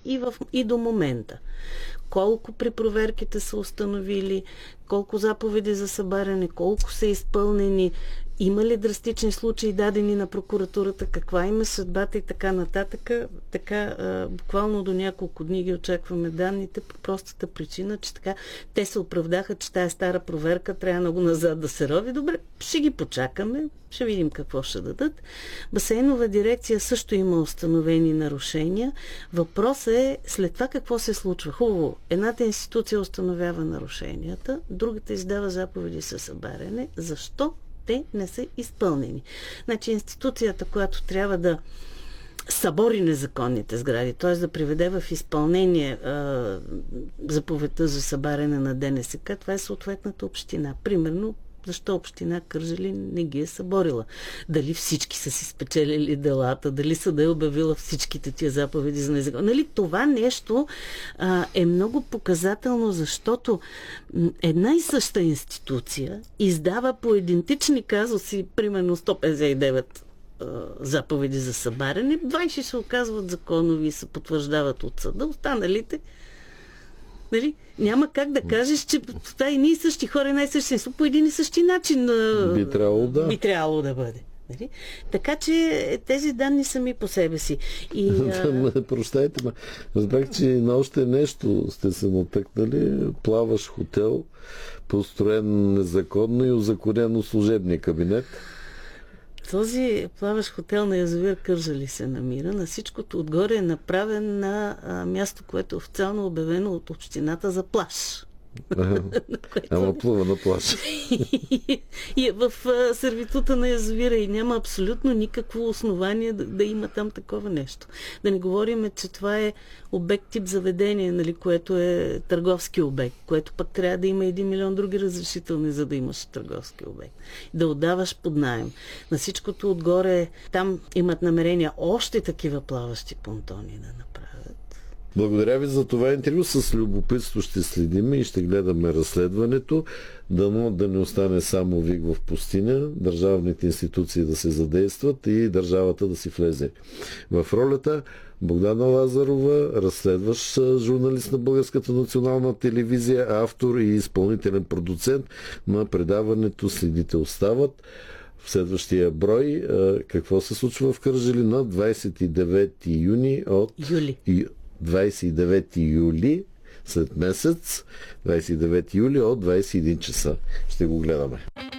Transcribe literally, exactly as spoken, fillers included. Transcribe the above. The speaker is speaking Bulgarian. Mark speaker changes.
Speaker 1: и, в, и до момента. Колко при проверките са установили, колко заповеди за събаряне, колко са изпълнени, има ли драстични случаи дадени на прокуратурата, каква има съдбата и така нататък. Така, буквално до няколко дни ги очакваме данните по простата причина, че така те се оправдаха, че тая стара проверка трябва много назад да се рови. Добре, ще ги почакаме, ще видим какво ще дадат. Басейнова дирекция също има установени нарушения. Въпросът е след това какво се случва. Хубаво, едната институция установява нарушенията, другата издава заповеди за събаряне. Защо те не са изпълнени? Значи институцията, която трябва да събори незаконните сгради, т.е. да приведе в изпълнение а, заповедта за събаряне на ДНСК, това е съответната община. Примерно, защо община Кърджали не ги е съборила? Дали всички са си спечелили делата? Дали съда е обявила всичките тия заповеди за незаконно? Нали, това нещо а, е много показателно, защото една и съща институция издава по идентични казуси, примерно сто петдесет и девет а, заповеди за събаряне, двайсет се оказват законови и се потвърждават от съда, останалите. Нали? Няма как да кажеш, че това и ние същи хора, най-същи по един и същи начин
Speaker 2: би трябвало да,
Speaker 1: би трябвало да бъде. Нали? Така че тези данни сами по себе си. И, а...
Speaker 2: Прощайте, ма. Разбрах, че на още нещо сте се натъкнали. Плаваш хотел, построен незаконно и узаконен служебния кабинет.
Speaker 1: Този плаващ хотел на язовир Кърджали се намира. На всичкото отгоре е направен на а, място, което е официално обявено от общината за плаж.
Speaker 2: Ага. Което... Ама плува на плаж.
Speaker 1: И е в а, сервитута на язовира и няма абсолютно никакво основание да, да има там такова нещо. Да не говорим, че това е обект тип заведение, нали, което е търговски обект, което пък трябва да има един милион други разрешителни, за да имаш търговски обект. Да отдаваш под наем. На всичкото отгоре там имат намерения още такива плаващи понтони да направят.
Speaker 2: Благодаря ви за това интервю. С любопитство ще следим и ще гледаме разследването. Дано да не остане само вик в пустиня, държавните институции да се задействат и държавата да си влезе в ролята. Богдана Лазарова, разследващ журналист на Българската национална телевизия, автор и изпълнителен продуцент на предаването "Следите остават". В следващия брой какво се случва в Кърджали на двайсет и девети юни от...
Speaker 1: Юли.
Speaker 2: двайсет и девети юли, след месец, двайсет и девети юли от двайсет и един часа. Ще го гледаме.